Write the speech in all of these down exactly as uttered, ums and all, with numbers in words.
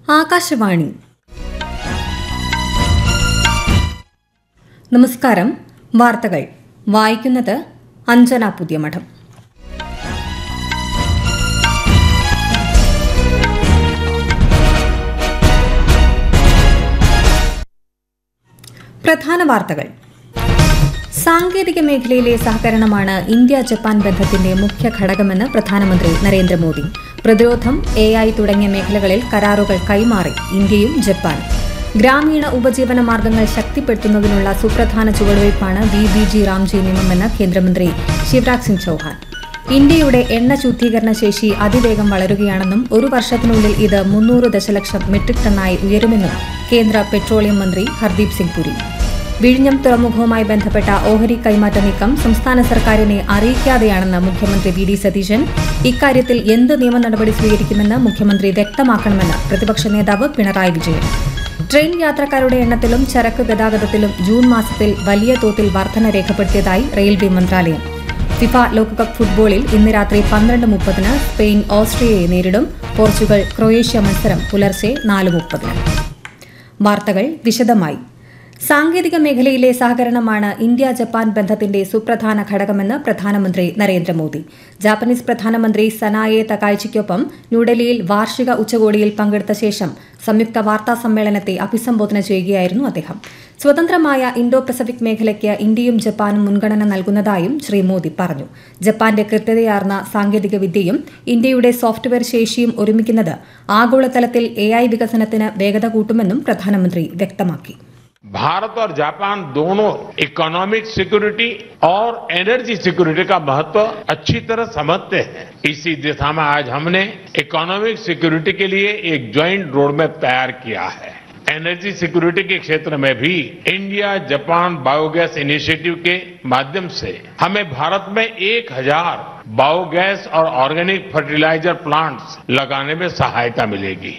ആകാശവാണി. നമസ്കാരം. വാർത്തകൾ വായിക്കുന്നത് അഞ്ജന പുതിയമഠം. പ്രധാന വാർത്തകൾ. സാങ്കേതിക മേഖലയിലെ സഹകരണമാണ് ഇന്ത്യ ജപ്പാൻ ബന്ധത്തിന്റെ മുഖ്യ ഘടകമെന്ന് പ്രധാനമന്ത്രി നരേന്ദ്രമോദി. പ്രതിരോധം, എ ഐ തുടങ്ങിയ മേഖലകളിൽ കരാറുകൾ കൈമാറി ഇന്ത്യയും ജപ്പാനും. ഗ്രാമീണ ഉപജീവന മാർഗ്ഗങ്ങൾ ശക്തിപ്പെടുത്തുന്നതിനുള്ള സുപ്രധാന ചുവടുവയ്പ്പാണ് വി ബി ജി റാംജി നിയമമെന്ന് കേന്ദ്രമന്ത്രി ശിവരാജ് സിംഗ് ചൌഹാൻ. ഇന്ത്യയുടെ എണ്ണ ശുദ്ധീകരണ ശേഷി അതിവേഗം വളരുകയാണെന്നും ഒരു വർഷത്തിനുള്ളിൽ ഇത് മുന്നൂറ് ദശലക്ഷം മെട്രിക് ടണ്ണായി ഉയരുമെന്നും കേന്ദ്ര പെട്രോളിയം മന്ത്രി ഹർദീപ് സിംഗ് പുരി. വിഴിഞ്ഞം തുറമുഖവുമായി ബന്ധപ്പെട്ട ഓഹരി കൈമാറ്റ നീക്കം സംസ്ഥാന സർക്കാരിനെ അറിയിക്കാതെയാണെന്ന് മുഖ്യമന്ത്രി വി ഡി സതീശൻ. ഇക്കാര്യത്തിൽ എന്ത് നിയമ നടപടി സ്വീകരിക്കുമെന്ന് മുഖ്യമന്ത്രി വ്യക്തമാക്കണമെന്ന് പ്രതിപക്ഷ നേതാവ് പിണറായി വിജയൻ. ട്രെയിൻ യാത്രക്കാരുടെ എണ്ണത്തിലും ചരക്ക് ഗതാഗതത്തിലും ജൂൺ മാസത്തിൽ വലിയ തോതിൽ വർധന രേഖപ്പെടുത്തിയതായി റെയിൽവേ മന്ത്രാലയം. ഫിഫ ലോകകപ്പ് ഫുട്ബോളിൽ ഇന്ന് രാത്രി പന്ത്രണ്ട് മുപ്പതിന് സ്പെയിൻ ഓസ്ട്രിയയെ നേരിടും. പോർച്ചുഗൽ ക്രൊയേഷ്യ മത്സരം പുലർച്ചെ നാല് മുപ്പതിന്. വാർത്തകൾ വിശദമായി. സാങ്കേതിക മേഖലയിലെ സഹകരണമാണ് ഇന്ത്യ ജപ്പാൻ ബന്ധത്തിന്റെ സുപ്രധാന ഘടകമെന്ന് പ്രധാനമന്ത്രി നരേന്ദ്രമോദി. ജാപ്പനീസ് പ്രധാനമന്ത്രി സനായെ തകായിച്ചിക്കൊപ്പം ന്യൂഡൽഹിയിൽ വാർഷിക ഉച്ചകോടിയിൽ പങ്കെടുത്ത ശേഷം സംയുക്ത വാർത്താ സമ്മേളനത്തെ അഭിസംബോധന ചെയ്യുകയായിരുന്നു അദ്ദേഹം. സ്വതന്ത്രമായ ഇൻഡോ പസഫിക് മേഖലയ്ക്ക് ഇന്ത്യയും ജപ്പാനും മുൻഗണന നൽകുന്നതായും ശ്രീ മോദി പറഞ്ഞു. ജപ്പാന്റെ കൃത്യതയാർന്ന സാങ്കേതിക വിദ്യയും ഇന്ത്യയുടെ സോഫ്റ്റ്വെയർ ശേഷിയും ഒരുമിക്കുന്നത് ആഗോളതലത്തിൽ എ ഐ വികസനത്തിന് വേഗത കൂട്ടുമെന്നും പ്രധാനമന്ത്രി വ്യക്തമാക്കി. भारत और जापान दोनों इकोनॉमिक सिक्योरिटी और एनर्जी सिक्योरिटी का महत्व अच्छी तरह समझते हैं. इसी दिशा में आज हमने इकोनॉमिक सिक्योरिटी के लिए एक ज्वाइंट रोड मैप तैयार किया है. एनर्जी सिक्योरिटी के क्षेत्र में भी इंडिया जापान बायोगैस इनिशिएटिव के माध्यम से हमें भारत में एक हजार बायोगैस और ऑर्गेनिक फर्टिलाइजर प्लांट्स लगाने में सहायता मिलेगी.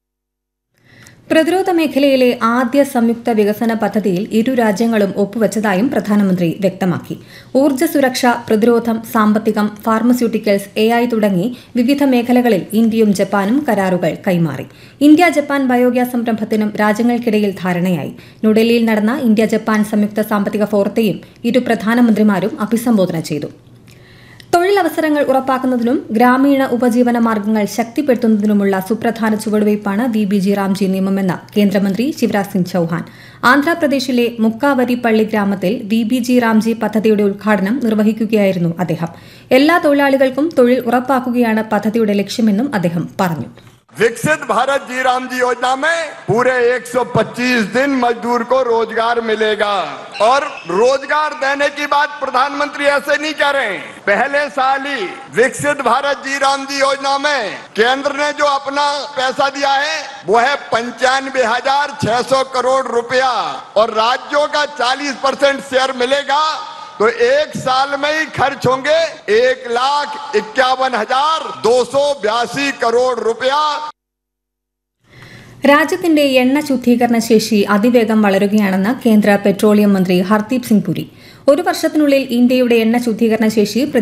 പ്രതിരോധ മേഖലയിലെ ആദ്യ സംയുക്ത വികസന പദ്ധതിയിൽ ഇരു രാജ്യങ്ങളും ഒപ്പുവച്ചതായും പ്രധാനമന്ത്രി വ്യക്തമാക്കി. ഊർജ്ജ സുരക്ഷ, പ്രതിരോധം, സാമ്പത്തികം, ഫാർമസ്യൂട്ടിക്കൽസ്, എ ഐ തുടങ്ങി വിവിധ മേഖലകളിൽ ഇന്ത്യയും ജപ്പാനും കരാറുകൾ കൈമാറി. ഇന്ത്യ ജപ്പാൻ ബയോഗ്യാസ് സംരംഭത്തിനും രാജ്യങ്ങൾക്കിടയിൽ ധാരണയായി. ന്യൂഡൽഹിയിൽ നടന്ന ഇന്ത്യ ജപ്പാൻ സംയുക്ത സാമ്പത്തിക ഫോറത്തെയും ഇരു പ്രധാനമന്ത്രിമാരും അഭിസംബോധന ചെയ്തു. തൊഴിലവസരങ്ങൾ ഉറപ്പാക്കുന്നതിനും ഗ്രാമീണ ഉപജീവന മാർഗ്ഗങ്ങൾ ശക്തിപ്പെടുത്തുന്നതിനുമുള്ള സുപ്രധാന ചുവടുവയ്പ്പാണ് വി ബി ജി റാംജി നിയമമെന്ന് കേന്ദ്രമന്ത്രി ശിവരാജ് സിംഗ് ചൌഹാൻ. ആന്ധ്രാപ്രദേശിലെ മുക്കാവരിപ്പള്ളി ഗ്രാമത്തിൽ വി ബി ജി റാംജി പദ്ധതിയുടെ ഉദ്ഘാടനം നിർവഹിക്കുകയായിരുന്നു അദ്ദേഹം. എല്ലാ തൊഴിലാളികൾക്കും തൊഴിൽ ഉറപ്പാക്കുകയാണ് പദ്ധതിയുടെ ലക്ഷ്യമെന്നും അദ്ദേഹം പറഞ്ഞു. विकसित भारत जी राम जी योजना में पूरे एक सौ पच्चीस दिन मजदूर को रोजगार मिलेगा. और रोजगार देने की बात प्रधानमंत्री ऐसे नहीं कह रहे हैं. पहले साल ही विकसित भारत जी राम जी योजना में केंद्र ने जो अपना पैसा दिया है वो है पंचानवे हजार छह सौ करोड़ रुपया और राज्यों का चालीस परसेंट शेयर मिलेगा. तो एक साल में ही खर्च होंगे एक लाख इक्यावन हजार दो सौ बयासी करोड़ रुपया. രാജ്യത്തിന്റെ എണ്ണ ശുദ്ധീകരണ ശേഷി അതിവേഗം വളരുകയാണെന്ന് കേന്ദ്ര പെട്രോളിയം മന്ത്രി ഹർദീപ് സിംഗ് പുരി. ഒരു വർഷത്തിനുള്ളിൽ ഇന്ത്യയുടെ എണ്ണ ശുദ്ധീകരണ ശേഷി